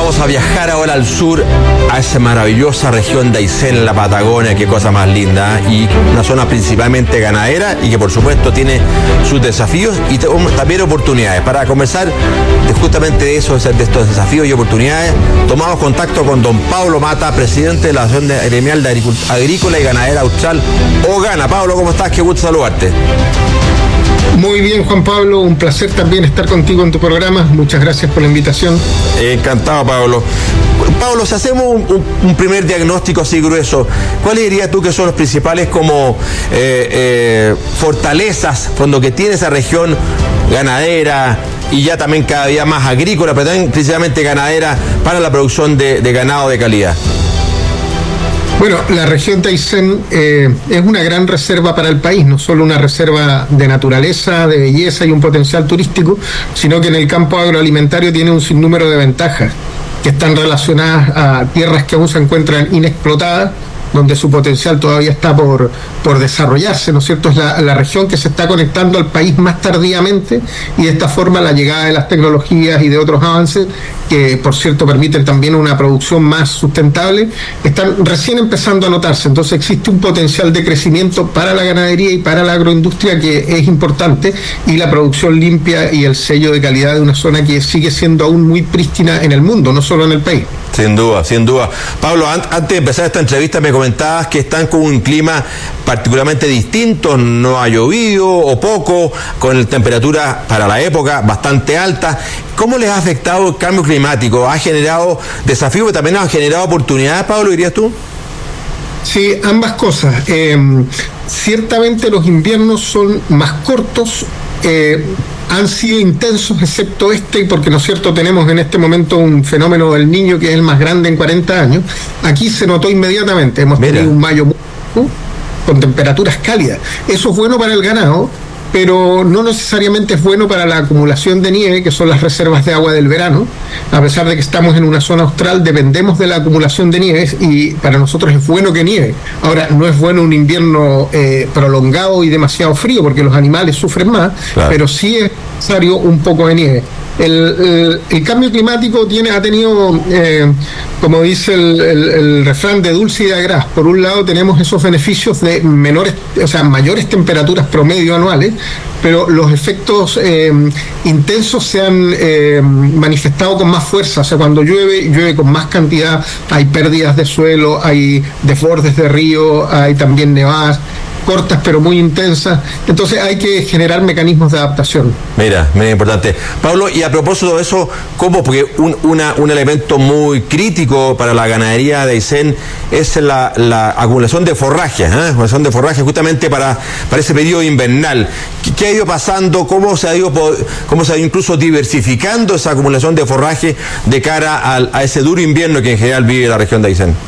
Vamos a viajar ahora al sur, a esa maravillosa región de Aysén, en la Patagonia, qué cosa más linda, y una zona principalmente ganadera y que por supuesto tiene sus desafíos y también oportunidades. Para conversar justamente de eso, de estos desafíos y oportunidades, tomamos contacto con don Pablo Mata, presidente de la Asociación Gremial de Agrícola y Ganadera Austral, OGANA. Pablo, ¿cómo estás? Qué gusto saludarte. Muy bien, Juan Pablo, un placer también estar contigo en tu programa. Muchas gracias por la invitación. Encantado, Pablo. Pablo, si hacemos un primer diagnóstico así grueso, ¿cuáles dirías tú que son los principales como fortalezas cuando que tiene esa región ganadera y ya también cada día más agrícola, pero también principalmente ganadera para la producción de ganado de calidad? Bueno, la región de Aysén es una gran reserva para el país, no solo una reserva de naturaleza, de belleza y un potencial turístico, sino que en el campo agroalimentario tiene un sinnúmero de ventajas que están relacionadas a tierras que aún se encuentran inexplotadas, donde su potencial todavía está por desarrollarse, ¿no es cierto? Es la región que se está conectando al país más tardíamente, y de esta forma la llegada de las tecnologías y de otros avances, que por cierto permiten también una producción más sustentable, están recién empezando a notarse. Entonces existe un potencial de crecimiento para la ganadería y para la agroindustria que es importante, y la producción limpia y el sello de calidad de una zona que sigue siendo aún muy prístina en el mundo, no solo en el país. Sin duda, sin duda. Pablo, antes de empezar esta entrevista me comentabas que están con un clima particularmente distinto, no ha llovido o poco, con temperaturas para la época bastante altas. ¿Cómo les ha afectado el cambio climático? ¿Ha generado desafíos, pero también ha generado oportunidades, Pablo, dirías tú? Sí, ambas cosas. Ciertamente los inviernos son más cortos, han sido intensos, excepto porque, ¿no es cierto?, tenemos en este momento un fenómeno del Niño que es el más grande en 40 años. Aquí se notó inmediatamente, hemos tenido un mayo con temperaturas cálidas. Eso es bueno para el ganado, pero no necesariamente es bueno para la acumulación de nieve, que son las reservas de agua del verano. A pesar de que estamos en una zona austral, dependemos de la acumulación de nieves, y para nosotros es bueno que nieve. Ahora, no es bueno un invierno prolongado y demasiado frío, porque los animales sufren más, claro, pero sí es necesario un poco de nieve. El cambio climático ha tenido, como dice el refrán, de dulce y de agraz. Por un lado tenemos esos beneficios de mayores temperaturas promedio anuales, pero los efectos intensos se han manifestado con más fuerza. O sea, cuando llueve con más cantidad, hay pérdidas de suelo, hay desbordes de río, hay también nevadas cortas pero muy intensas. Entonces hay que generar mecanismos de adaptación. Mira, muy importante. Pablo, y a propósito de eso, ¿cómo? Porque un elemento muy crítico para la ganadería de Aysén es la acumulación de forraje, acumulación de forraje justamente para ese periodo invernal. ¿Qué ha ido pasando? ¿Cómo se ha ido incluso diversificando esa acumulación de forraje de cara a ese duro invierno que en general vive la región de Aysén?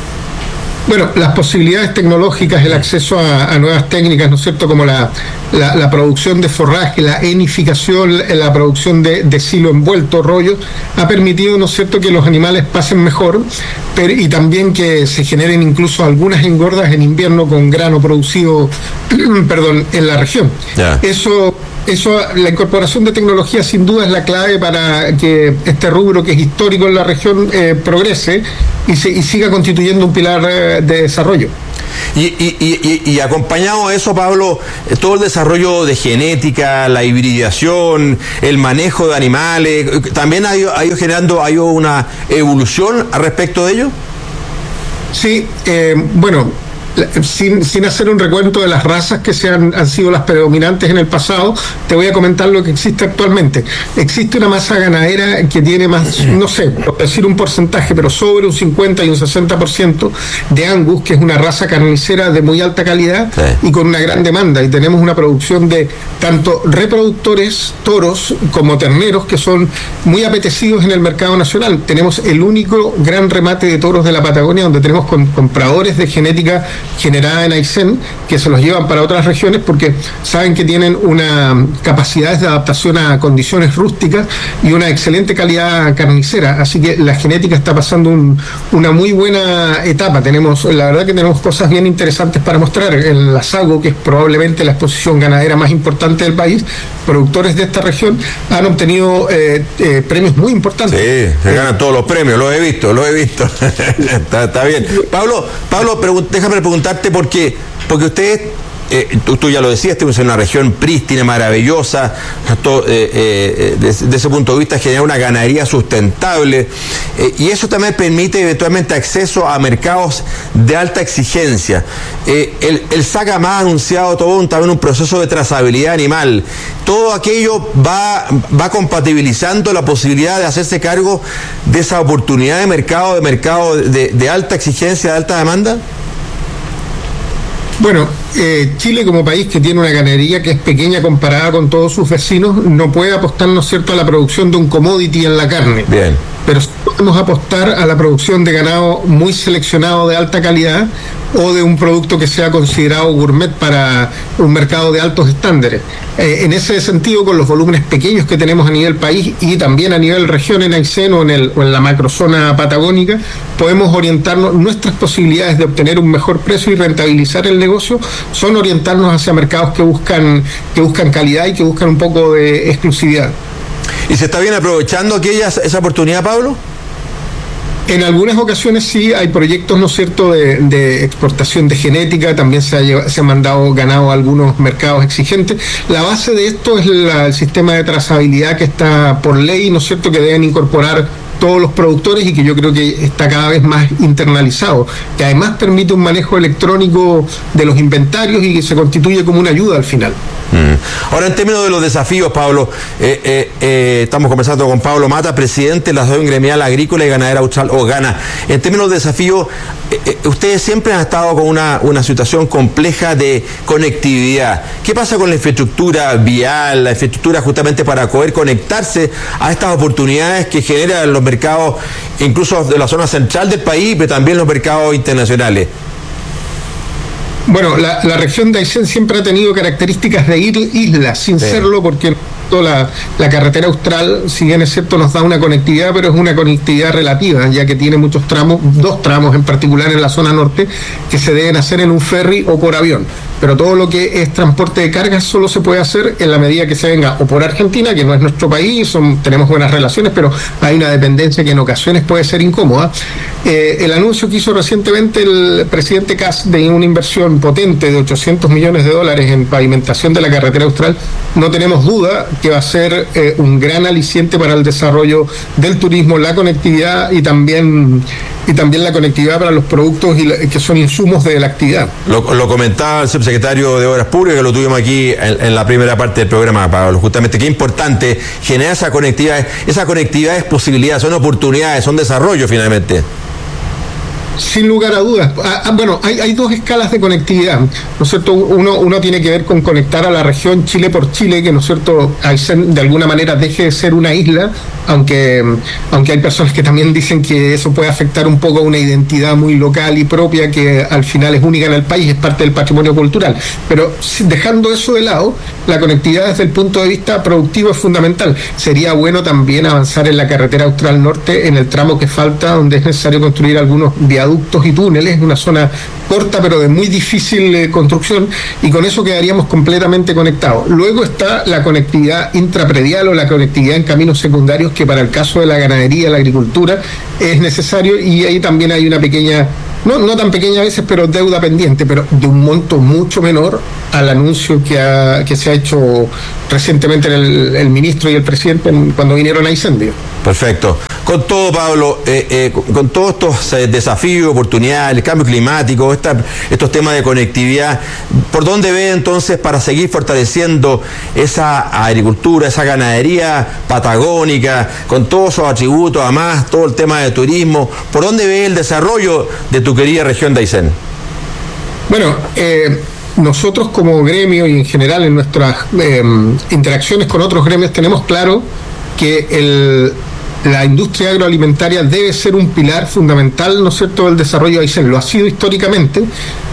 Bueno, las posibilidades tecnológicas, el acceso a nuevas técnicas, ¿no es cierto?, como la producción de forraje, la enificación, la producción de silo envuelto, rollo, ha permitido, ¿no es cierto?, que los animales pasen mejor, y también que se generen incluso algunas engordas en invierno con grano producido en la región. Yeah. La incorporación de tecnología sin duda es la clave para que este rubro, que es histórico en la región, progrese y siga constituyendo un pilar de desarrollo. Y acompañado de eso, Pablo, todo el desarrollo de genética, la hibridación, el manejo de animales, ¿también ha ido generando una evolución al respecto de ello? Sí, sin hacer un recuento de las razas que han sido las predominantes en el pasado, te voy a comentar lo que existe actualmente. Existe una masa ganadera que tiene más, no sé, por decir un porcentaje, pero sobre un 50 y un 60% de Angus, que es una raza carnicera de muy alta calidad, sí, y con una gran demanda. Y tenemos una producción de tanto reproductores, toros, como terneros, que son muy apetecidos en el mercado nacional. Tenemos el único gran remate de toros de la Patagonia, donde tenemos compradores de genética generada en Aysén, que se los llevan para otras regiones porque saben que tienen una capacidad de adaptación a condiciones rústicas y una excelente calidad carnicera. Así que la genética está pasando una muy buena etapa. La verdad que tenemos cosas bien interesantes para mostrar. En la Sago, que es probablemente la exposición ganadera más importante del país, productores de esta región han obtenido premios muy importantes. Sí, se ganan todos los premios, lo he visto. está bien. Pablo, déjame preguntarte porque ustedes, tú ya lo decías, tenemos una región prístina, maravillosa, desde ese punto de vista genera una ganadería sustentable, y eso también permite eventualmente acceso a mercados de alta exigencia. El SAC-AMA ha anunciado también un proceso de trazabilidad animal. Todo aquello va compatibilizando la posibilidad de hacerse cargo de esa oportunidad de mercado de alta exigencia, de alta demanda. Bueno, Chile como país que tiene una ganadería que es pequeña comparada con todos sus vecinos, no puede apostar, ¿no es cierto?, a la producción de un commodity en la carne. Bien. Pero sí podemos apostar a la producción de ganado muy seleccionado de alta calidad o de un producto que sea considerado gourmet para un mercado de altos estándares. En ese sentido, con los volúmenes pequeños que tenemos a nivel país y también a nivel región en Aysén o en la macrozona patagónica, podemos orientarnos, nuestras posibilidades de obtener un mejor precio y rentabilizar el negocio son orientarnos hacia mercados que buscan calidad y que buscan un poco de exclusividad. ¿Y se está bien aprovechando esa oportunidad, Pablo? En algunas ocasiones sí hay proyectos, ¿no es cierto?, de exportación de genética, también se ha mandado ganado a algunos mercados exigentes. La base de esto es el sistema de trazabilidad que está por ley, ¿no es cierto?, que deben incorporar todos los productores y que yo creo que está cada vez más internalizado, que además permite un manejo electrónico de los inventarios y que se constituye como una ayuda al final. Ahora, en términos de los desafíos, Pablo, estamos conversando con Pablo Mata, presidente de la Asociación Gremial Agrícola y Ganadera Austral, o GANA. En términos de desafíos, ustedes siempre han estado con una situación compleja de conectividad. ¿Qué pasa con la infraestructura vial, la infraestructura justamente para poder conectarse a estas oportunidades que generan los mercados, incluso de la zona central del país, pero también los mercados internacionales? Bueno, la región de Aysén siempre ha tenido características de isla, sin serlo, porque la carretera austral, si bien es cierto, nos da una conectividad, pero es una conectividad relativa, ya que tiene muchos tramos, 2 tramos en particular en la zona norte, que se deben hacer en un ferry o por avión. Pero todo lo que es transporte de cargas solo se puede hacer en la medida que se venga o por Argentina, que no es nuestro país, tenemos buenas relaciones, pero hay una dependencia que en ocasiones puede ser incómoda. El anuncio que hizo recientemente el presidente Kast de una inversión potente de $800 millones en pavimentación de la carretera austral, no tenemos duda que va a ser un gran aliciente para el desarrollo del turismo, la conectividad y también la conectividad para los productos que son insumos de la actividad. Lo comentaba el subsecretario de Obras Públicas, que lo tuvimos aquí en la primera parte del programa, Pablo, justamente qué importante generar esa conectividad. Esa conectividad es posibilidad, son oportunidades, son desarrollo finalmente. Sin lugar a dudas. Bueno, hay 2 escalas de conectividad, ¿no es cierto? Uno tiene que ver con conectar a la región Chile por Chile, que, ¿no es cierto?, Aysén de alguna manera deje de ser una isla, aunque hay personas que también dicen que eso puede afectar un poco a una identidad muy local y propia que al final es única en el país, es parte del patrimonio cultural. Pero dejando eso de lado, la conectividad desde el punto de vista productivo es fundamental. Sería bueno también avanzar en la carretera austral norte, en el tramo que falta, donde es necesario construir algunos viaductos y túneles, una zona corta pero de muy difícil construcción, y con eso quedaríamos completamente conectados. Luego está la conectividad intrapredial o la conectividad en caminos secundarios, que para el caso de la ganadería, la agricultura, es necesario, y ahí también hay una pequeña, no tan pequeña a veces, pero deuda pendiente, pero de un monto mucho menor al anuncio que se ha hecho recientemente el ministro y el presidente cuando vinieron a Incendio. Perfecto. Con todo, Pablo, con todos estos desafíos, oportunidades, el cambio climático, estos temas de conectividad, ¿por dónde ve entonces para seguir fortaleciendo esa agricultura, esa ganadería patagónica, con todos sus atributos, además todo el tema de turismo? ¿Por dónde ve el desarrollo de tu querida región de Aysén? Bueno, nosotros como gremio y en general en nuestras interacciones con otros gremios tenemos claro que la industria agroalimentaria debe ser un pilar fundamental, ¿no es cierto?, del desarrollo de Aysén. Lo ha sido históricamente,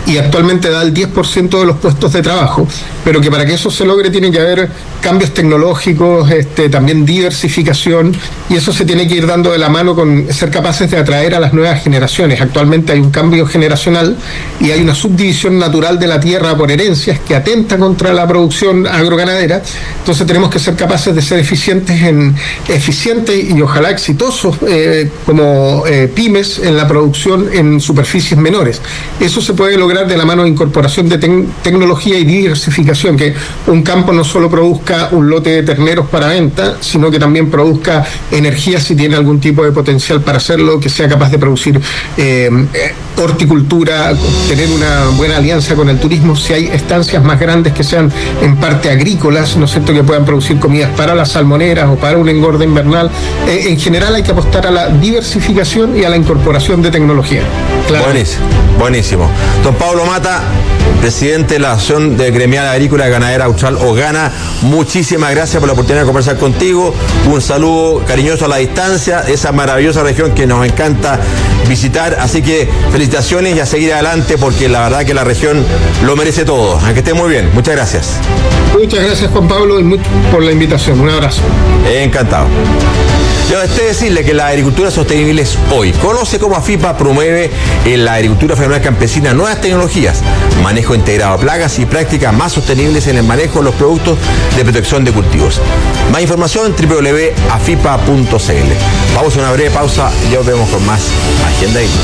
y actualmente da el 10% de los puestos de trabajo, pero que para que eso se logre tiene que haber cambios tecnológicos, también diversificación, y eso se tiene que ir dando de la mano con ser capaces de atraer a las nuevas generaciones. Actualmente hay un cambio generacional y hay una subdivisión natural de la tierra por herencias que atenta contra la producción agroganadera. Entonces tenemos que ser capaces de ser eficientes y ojalá exitosos como pymes en la producción en superficies menores. Eso se puede lograr de la mano de incorporación de tecnología y diversificación, que un campo no solo produzca un lote de terneros para venta, sino que también produzca energía si tiene algún tipo de potencial para hacerlo, que sea capaz de producir horticultura, tener una buena alianza con el turismo, si hay estancias más grandes que sean en parte agrícolas, ¿no es cierto?, que puedan producir comidas para las salmoneras o para un engorde invernal. En general hay que apostar a la diversificación y a la incorporación de tecnología. Claro. Buenísimo. Don Pablo Mata, presidente de la Asociación de Gremial Agrícola y Ganadera Austral, OGANA, muchísimas gracias por la oportunidad de conversar contigo. Un saludo cariñoso a la distancia, esa maravillosa región que nos encanta visitar. Así que felicitaciones y a seguir adelante, porque la verdad que la región lo merece todo. Que esté muy bien. Muchas gracias. Muchas gracias, Juan Pablo, y por la invitación. Un abrazo. Encantado. Debo decirle que la agricultura sostenible es hoy. Conoce cómo AFIPA promueve en la agricultura familiar campesina nuevas tecnologías, manejo integrado de plagas y prácticas más sostenibles en el manejo de los productos de protección de cultivos. Más información en www.afipa.cl. Vamos a una breve pausa y ya volvemos con más Agenda Agrícola.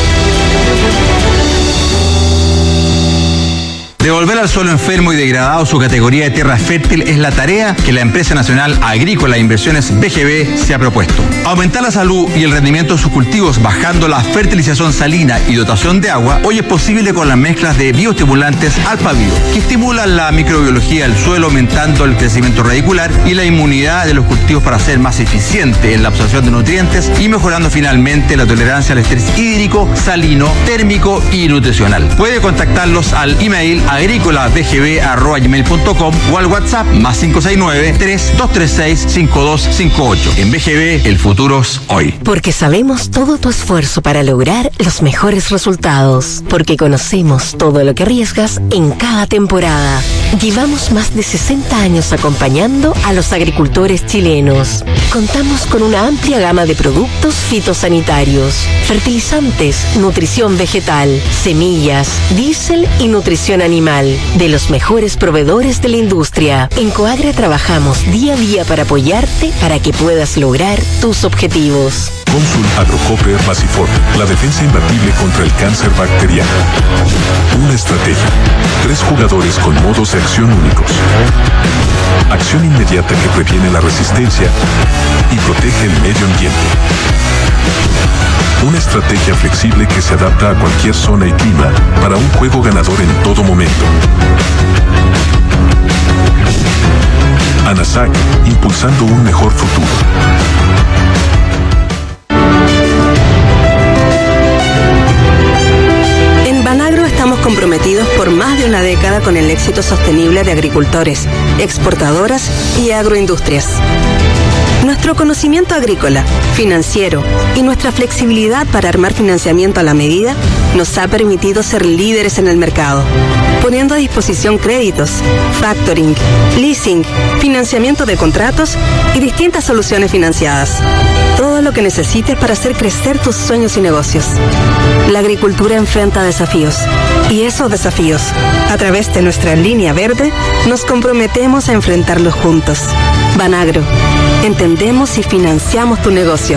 Devolver al suelo enfermo y degradado su categoría de tierra fértil es la tarea que la Empresa Nacional Agrícola e Inversiones BGB se ha propuesto. Aumentar la salud y el rendimiento de sus cultivos bajando la fertilización salina y dotación de agua hoy es posible con las mezclas de bioestimulantes Alpha-Bio, que estimulan la microbiología del suelo, aumentando el crecimiento radicular y la inmunidad de los cultivos para ser más eficiente en la absorción de nutrientes y mejorando finalmente la tolerancia al estrés hídrico, salino, térmico y nutricional. Puede contactarlos al email agricolabgb@gmail.com o al WhatsApp +569 3236 5258. En BGB, el futuro es hoy. Porque sabemos todo tu esfuerzo para lograr los mejores resultados. Porque conocemos todo lo que arriesgas en cada temporada. Llevamos más de 60 años acompañando a los agricultores chilenos. Contamos con una amplia gama de productos fitosanitarios, fertilizantes, nutrición vegetal, semillas, diésel y nutrición animal, de los mejores proveedores de la industria. En Coagra trabajamos día a día para apoyarte para que puedas lograr tus objetivos. Consul Agrocopper Basiform, la defensa imbatible contra el cáncer bacteriano. Una estrategia. 3 jugadores con modos de acción únicos. Acción inmediata que previene la resistencia y protege el medio ambiente. Una estrategia flexible que se adapta a cualquier zona y clima para un juego ganador en todo momento. ANASAC, impulsando un mejor futuro. En Banagro estamos comprometidos por más de una década con el éxito sostenible de agricultores, exportadoras y agroindustrias. Nuestro conocimiento agrícola, financiero y nuestra flexibilidad para armar financiamiento a la medida nos ha permitido ser líderes en el mercado, poniendo a disposición créditos, factoring, leasing, financiamiento de contratos y distintas soluciones financiadas. Todo lo que necesites para hacer crecer tus sueños y negocios. La agricultura enfrenta desafíos y esos desafíos, a través de nuestra línea verde, nos comprometemos a enfrentarlos juntos. Banagro. Entendemos y financiamos tu negocio.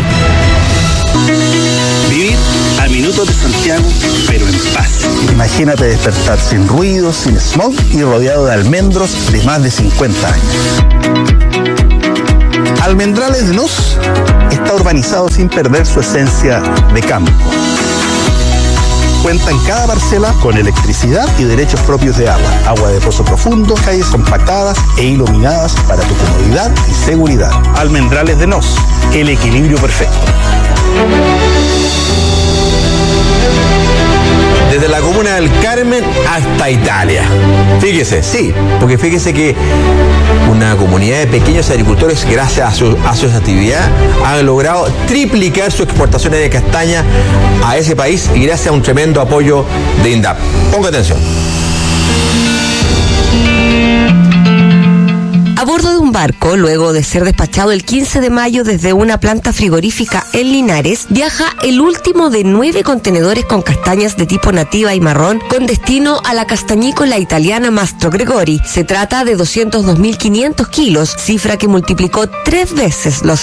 Vivir a minutos de Santiago, pero en paz. Imagínate despertar sin ruido, sin smog y rodeado de almendros de más de 50 años. Almendrales de Nos está urbanizado sin perder su esencia de campo. Cuenta en cada parcela con electricidad y derechos propios de agua. Agua de pozo profundo, calles compactadas e iluminadas para tu comodidad y seguridad. Almendrales de Nos, el equilibrio perfecto. desde la comuna del Carmen hasta Italia. Fíjese, sí, porque fíjese que una comunidad de pequeños agricultores, gracias a su actividad, han logrado triplicar sus exportaciones de castaña a ese país y gracias a un tremendo apoyo de INDAP. Ponga atención. A bordo de un barco, luego de ser despachado el 15 de mayo desde una planta frigorífica en Linares, viaja el último de 9 contenedores con castañas de tipo nativa y marrón con destino a la castañícola italiana Mastro Gregori. Se trata de 202.500 kilos, cifra que multiplicó 3 veces los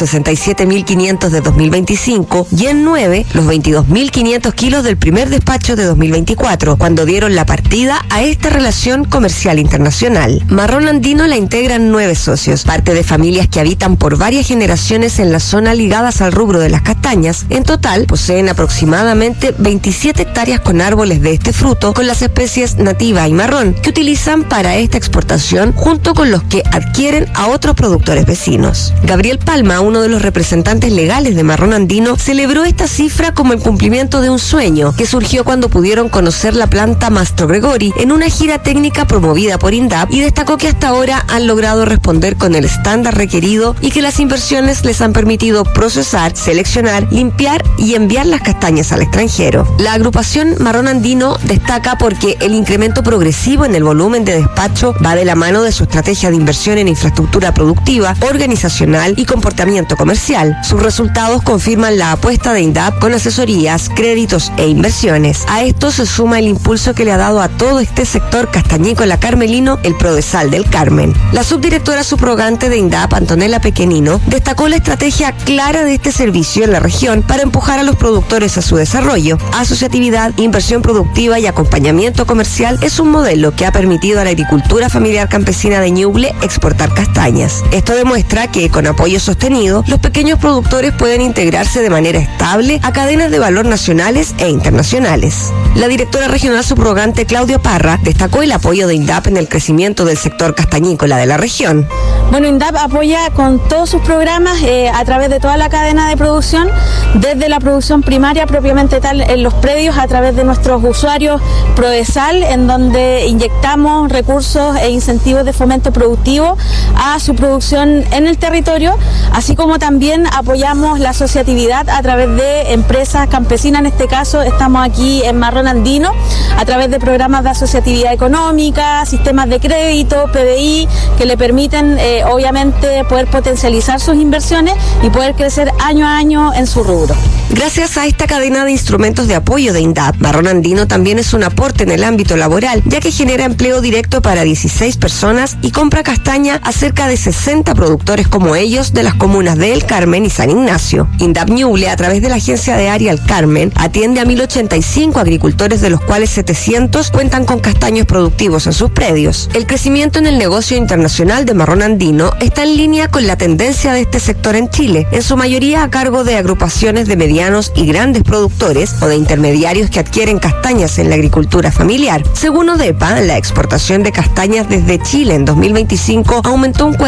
67.500 de 2025 y en 9 los 22.500 kilos del primer despacho de 2024, cuando dieron la partida a esta relación comercial internacional. Marrón Andino la integran 9 socios, parte de familias que habitan por varias generaciones en la zona ligadas al rubro de las castañas. En total, poseen aproximadamente 27 hectáreas con árboles de este fruto, con las especies nativa y marrón, que utilizan para esta exportación, junto con los que adquieren a otros productores vecinos. Gabriel Palma, uno de los representantes legales de Marrón Andino, celebró esta cifra como el cumplimiento de un sueño que surgió cuando pudieron conocer la planta Mastro Gregori en una gira técnica promovida por INDAP, y destacó que hasta ahora han logrado responder con el estándar requerido y que las inversiones les han permitido procesar, seleccionar, limpiar y enviar las castañas al extranjero. La agrupación Marrón Andino destaca porque el incremento progresivo en el volumen de despacho va de la mano de su estrategia de inversión en infraestructura productiva, organizacional y comportamiento comercial. Sus resultados confirman la apuesta de INDAP con asesorías, créditos e inversiones. A esto se suma el impulso que le ha dado a todo este sector castañícola carmelino el Prodesal del Carmen. La subdirectora subrogante de INDAP, Antonella Pequenino, destacó la estrategia clara de este servicio en la región para empujar a los productores a su desarrollo. Asociatividad, inversión productiva y acompañamiento comercial es un modelo que ha permitido a la agricultura familiar campesina de Ñuble exportar castañas. Esto demuestra que con apoyo sostenido, los pequeños productores pueden integrarse de manera estable a cadenas de valor nacionales e internacionales. La directora regional subrogante Claudia Parra destacó el apoyo de INDAP en el crecimiento del sector castañícola de la región. Bueno, INDAP apoya con todos sus programas a través de toda la cadena de producción, desde la producción primaria propiamente tal en los predios, a través de nuestros usuarios Prodesal, en donde inyectamos recursos e incentivos de fomento productivo a su producción en el territorio, así como también apoyamos la asociatividad a través de empresas campesinas. En este caso estamos aquí en Marrón Andino a través de programas de asociatividad económica, sistemas de crédito, PBI, que le permiten obviamente poder potencializar sus inversiones y poder crecer año a año en su rubro. Gracias a esta cadena de instrumentos de apoyo de INDAP, Marrón Andino también es un aporte en el ámbito laboral, ya que genera empleo directo para 16 personas y compra castaña a cerca de 60 productores como ellos de las comunas de El Carmen y San Ignacio. INDAP Ñuble, a través de la agencia de área El Carmen, atiende a 1.085 agricultores, de los cuales 700 cuentan con castaños productivos en sus predios. El crecimiento en el negocio internacional de Marrón Andino está en línea con la tendencia de este sector en Chile, en su mayoría a cargo de agrupaciones de medianos y grandes productores o de intermediarios que adquieren castañas en la agricultura familiar. Según ODEPA, la exportación de castañas desde Chile en 2025 aumentó un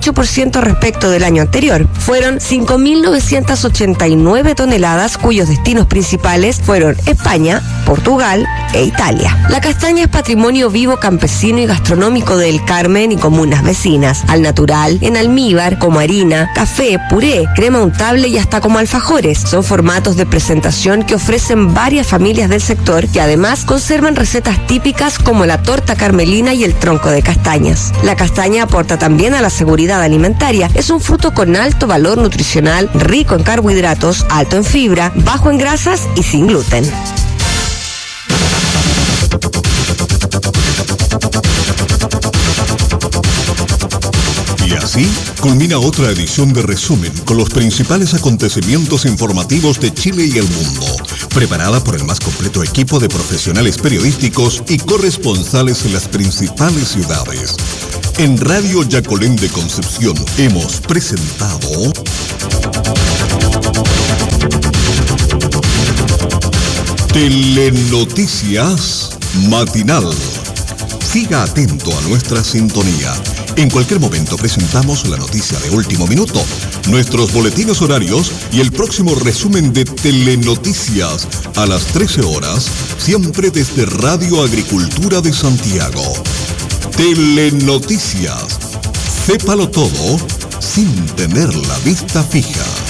48% respecto del año anterior. Fueron 5.989 toneladas, cuyos destinos principales fueron España, Portugal e Italia. La castaña es patrimonio vivo campesino y gastronómico de El Carmen y comunas vecinas, al natural, en almíbar, como harina, café, puré, crema untable y hasta como alfajores. Son formatos de presentación que ofrecen varias familias del sector, que además conservan recetas típicas como la torta carmelina y el tronco de castañas. La castaña aporta también a la seguridad alimentaria. Es un fruto con alto valor nutricional, rico en carbohidratos, alto en fibra, bajo en grasas y sin gluten. Y así culmina otra edición de Resumen con los principales acontecimientos informativos de Chile y el mundo, preparada por el más completo equipo de profesionales periodísticos y corresponsales en las principales ciudades. En Radio Yacolén de Concepción hemos presentado Telenoticias Matinal. Siga atento a nuestra sintonía. En cualquier momento presentamos la noticia de último minuto, nuestros boletines horarios y el próximo resumen de Telenoticias a las 13 horas, siempre desde Radio Agricultura de Santiago. Telenoticias. Sépalo todo sin tener la vista fija.